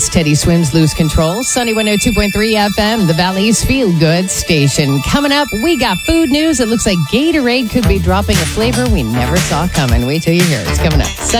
That's Teddy Swims, Lose Control. Sunny 102.3 FM, the Valley's Feel Good station. Coming up, we got food news. It looks like Gatorade could be dropping a flavor we never saw coming. Wait till you hear it. It's coming up.